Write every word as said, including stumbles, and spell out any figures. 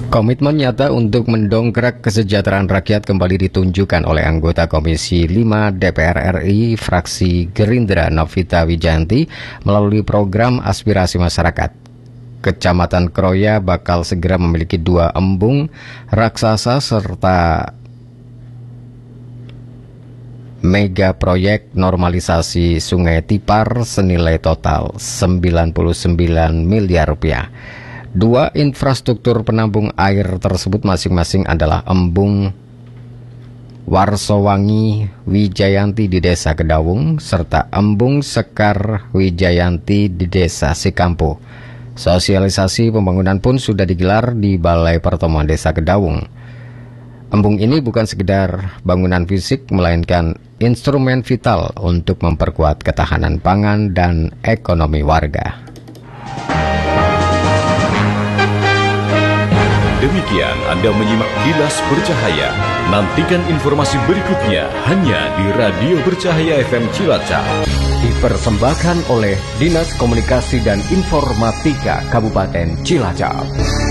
Komitmen nyata untuk mendongkrak kesejahteraan rakyat kembali ditunjukkan oleh anggota Komisi lima D P R R I fraksi Gerindra Novita Wijayanti melalui program aspirasi masyarakat. Kecamatan Kroya bakal segera memiliki dua embung raksasa serta mega proyek normalisasi Sungai Tipar senilai total sembilan puluh sembilan miliar rupiah. Dua infrastruktur penampung air tersebut masing-masing adalah embung Warsowangi Wijayanti di Desa Kedawung serta embung Sekar Wijayanti di Desa Sikampu. Sosialisasi pembangunan pun sudah digelar di Balai Pertemuan Desa Kedawung. Embung ini bukan sekedar bangunan fisik, melainkan instrumen vital untuk memperkuat ketahanan pangan dan ekonomi warga. Demikian Anda menyimak Kilas Bercahaya. Nantikan informasi berikutnya hanya di Radio Bercahaya F M Cilacap. Dipersembahkan oleh Dinas Komunikasi dan Informatika Kabupaten Cilacap.